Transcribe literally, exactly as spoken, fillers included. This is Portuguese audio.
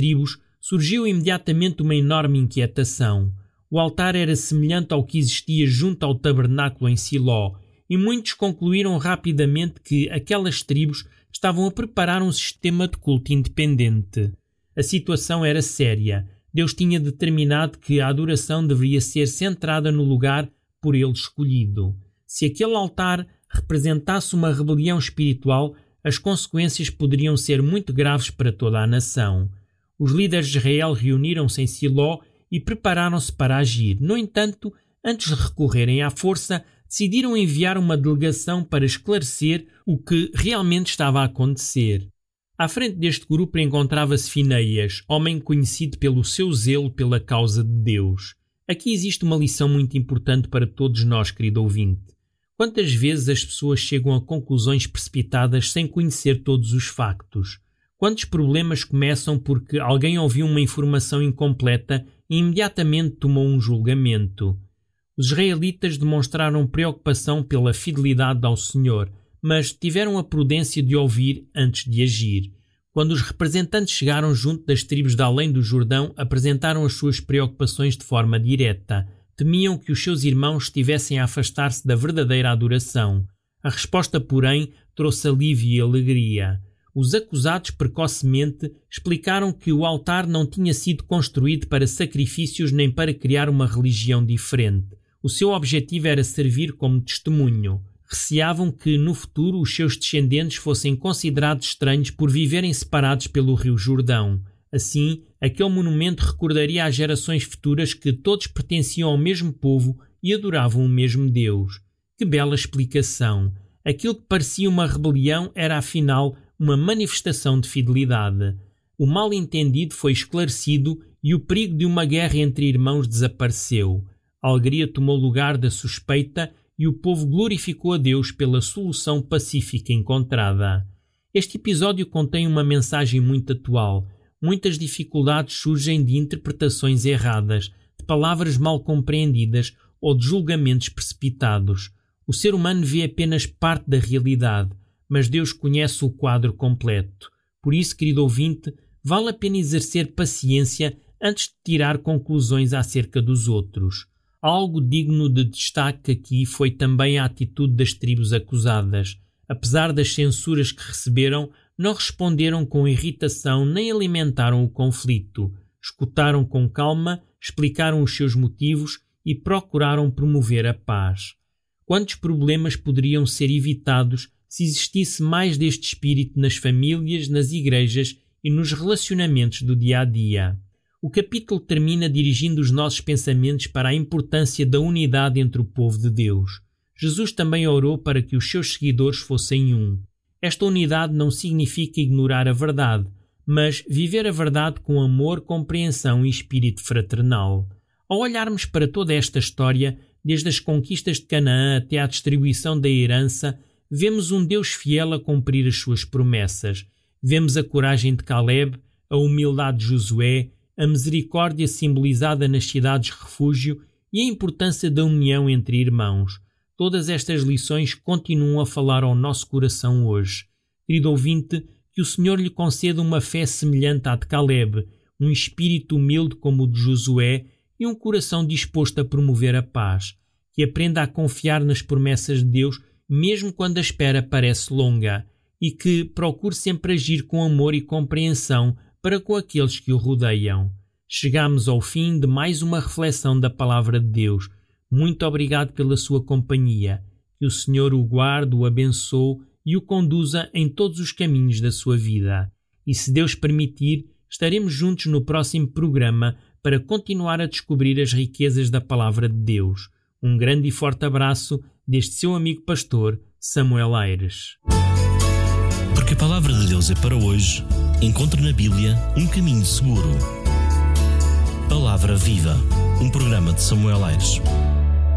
tribos, surgiu imediatamente uma enorme inquietação. O altar era semelhante ao que existia junto ao tabernáculo em Siló, e muitos concluíram rapidamente que aquelas tribos estavam a preparar um sistema de culto independente. A situação era séria. Deus tinha determinado que a adoração deveria ser centrada no lugar por ele escolhido. Se aquele altar representasse uma rebelião espiritual, as consequências poderiam ser muito graves para toda a nação. Os líderes de Israel reuniram-se em Siló e prepararam-se para agir. No entanto, antes de recorrerem à força, decidiram enviar uma delegação para esclarecer o que realmente estava a acontecer. À frente deste grupo encontrava-se Finéias, homem conhecido pelo seu zelo pela causa de Deus. Aqui existe uma lição muito importante para todos nós, querido ouvinte. Quantas vezes as pessoas chegam a conclusões precipitadas sem conhecer todos os factos? Quantos problemas começam porque alguém ouviu uma informação incompleta e imediatamente tomou um julgamento? Os israelitas demonstraram preocupação pela fidelidade ao Senhor, mas tiveram a prudência de ouvir antes de agir. Quando os representantes chegaram junto das tribos de além do Jordão, apresentaram as suas preocupações de forma direta. Temiam que os seus irmãos estivessem a afastar-se da verdadeira adoração. A resposta, porém, trouxe alívio e alegria. Os acusados precocemente explicaram que o altar não tinha sido construído para sacrifícios nem para criar uma religião diferente. O seu objetivo era servir como testemunho. Receavam que, no futuro, os seus descendentes fossem considerados estranhos por viverem separados pelo rio Jordão. Assim, aquele monumento recordaria às gerações futuras que todos pertenciam ao mesmo povo e adoravam o mesmo Deus. Que bela explicação! Aquilo que parecia uma rebelião era, afinal, uma manifestação de fidelidade. O mal-entendido foi esclarecido e o perigo de uma guerra entre irmãos desapareceu. A alegria tomou lugar da suspeita e o povo glorificou a Deus pela solução pacífica encontrada. Este episódio contém uma mensagem muito atual. Muitas dificuldades surgem de interpretações erradas, de palavras mal compreendidas ou de julgamentos precipitados. O ser humano vê apenas parte da realidade, mas Deus conhece o quadro completo. Por isso, querido ouvinte, vale a pena exercer paciência antes de tirar conclusões acerca dos outros. Algo digno de destaque aqui foi também a atitude das tribos acusadas. Apesar das censuras que receberam, não responderam com irritação nem alimentaram o conflito. Escutaram com calma, explicaram os seus motivos e procuraram promover a paz. Quantos problemas poderiam ser evitados se existisse mais deste espírito nas famílias, nas igrejas e nos relacionamentos do dia a dia? O capítulo termina dirigindo os nossos pensamentos para a importância da unidade entre o povo de Deus. Jesus também orou para que os seus seguidores fossem um. Esta unidade não significa ignorar a verdade, mas viver a verdade com amor, compreensão e espírito fraternal. Ao olharmos para toda esta história, desde as conquistas de Canaã até à distribuição da herança, vemos um Deus fiel a cumprir as suas promessas. Vemos a coragem de Caleb, a humildade de Josué, a misericórdia simbolizada nas cidades-refúgio e a importância da união entre irmãos. Todas estas lições continuam a falar ao nosso coração hoje. Querido ouvinte, que o Senhor lhe conceda uma fé semelhante à de Caleb, um espírito humilde como o de Josué e um coração disposto a promover a paz. Que aprenda a confiar nas promessas de Deus, mesmo quando a espera parece longa, e que procure sempre agir com amor e compreensão para com aqueles que o rodeiam. Chegamos ao fim de mais uma reflexão da Palavra de Deus. Muito obrigado pela sua companhia. Que o Senhor o guarde, o abençoe e o conduza em todos os caminhos da sua vida. E se Deus permitir, estaremos juntos no próximo programa para continuar a descobrir as riquezas da Palavra de Deus. Um grande e forte abraço deste seu amigo pastor, Samuel Aires. Porque a Palavra de Deus é para hoje, encontre na Bíblia um caminho seguro. Palavra Viva, um programa de Samuel Aires.